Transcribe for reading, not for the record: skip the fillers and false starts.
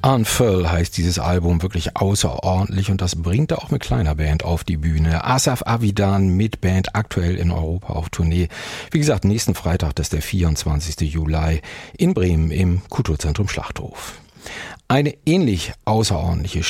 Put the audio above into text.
Unfurl heißt dieses Album, wirklich außerordentlich, und das bringt er auch mit kleiner Band auf die Bühne. Asaf Avidan mit Band aktuell in Europa auf Tournee. Wie gesagt, nächsten Freitag, das ist der 24. Juli in Bremen im Kulturzentrum Schlachthof. Eine ähnlich außerordentliche